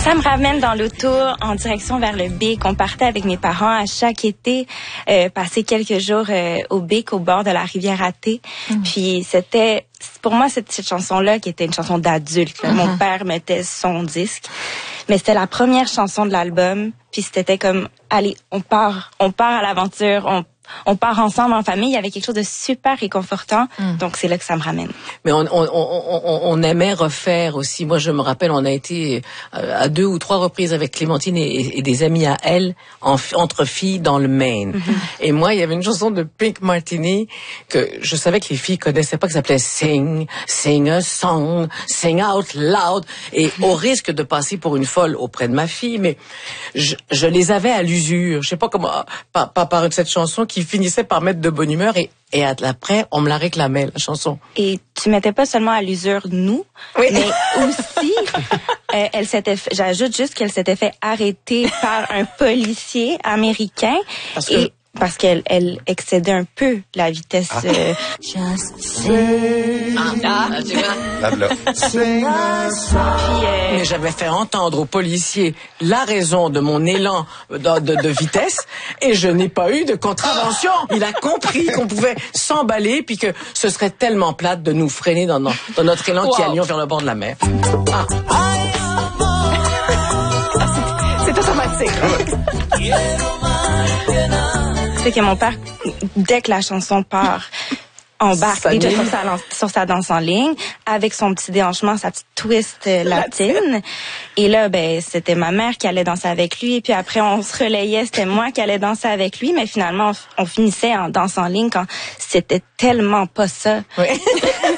Ça me ramène dans l'auto en direction vers le Bic. On partait avec mes parents à chaque été, passer quelques jours au Bic, au bord de la rivière Athée. Puis c'était, pour moi, cette chanson-là qui était une chanson d'adulte. Mon père mettait son disque. Mais c'était la première chanson de l'album. Puis c'était comme, allez, on part à l'aventure, on part ensemble en famille. Il y avait quelque chose de super réconfortant. Donc, c'est là que ça me ramène. Mais on aimait refaire aussi. Moi, je me rappelle, on a été à 2 ou 3 reprises avec Clémentine et des amis à elle, entre filles dans le Maine. Et moi, il y avait une chanson de Pink Martini que je savais que les filles connaissaient pas, qui s'appelait Sing a Song, Sing Out Loud. Et au risque de passer pour une folle auprès de ma fille, mais je les avais à l'usure. Je sais pas comment, par cette chanson qui finissait par mettre de bonne humeur et après, on me la réclamait, la chanson. Et tu mettais pas seulement à l'usure nous, mais aussi, j'ajoute juste qu'elle s'était fait arrêter par un policier américain parce qu'elle excédait un peu la vitesse. Mais j'avais fait entendre au policier la raison de mon élan de vitesse et je n'ai pas eu de contravention. Il a compris qu'on pouvait s'emballer puis que ce serait tellement plate de nous freiner dans notre élan qui allions vers le bord de la mer. C'est automatique. C'est que mon père, dès que la chanson part, embarque déjà sur sa danse en ligne, avec son petit déhanchement, sa petite twist latine. Et là, c'était ma mère qui allait danser avec lui. Et puis après, on se relayait, c'était moi qui allais danser avec lui. Mais finalement, on finissait en danse en ligne quand c'était tellement pas ça. Oui.